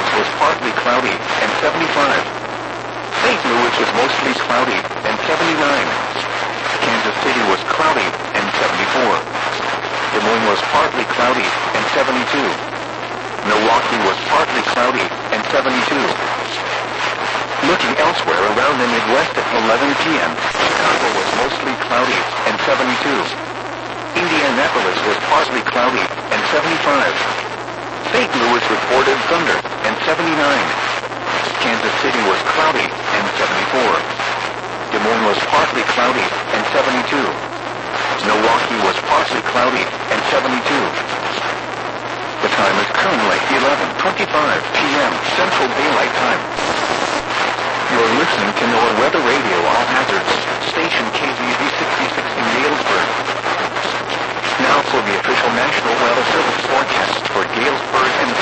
Angeles was partly cloudy, and 75. St. Louis was mostly cloudy, and 79. Kansas City was cloudy, and 74. Des Moines was partly cloudy, and 72. Milwaukee was partly cloudy, and 72. Looking elsewhere around the Midwest at 11 p.m., Chicago was mostly cloudy, and 72. Indianapolis was partly cloudy, and 75. St. Louis reported thunder, and 79. Kansas City was cloudy, and 74. Des Moines was partly cloudy, and 72. Milwaukee was partly cloudy, and 72. The time is currently 11:25 p.m. Central Daylight Time. You're listening to NOAA Weather Radio All Hazards, station KZZ 6060 Galesburg. Now for the official National Weather Service forecast for Galesburg and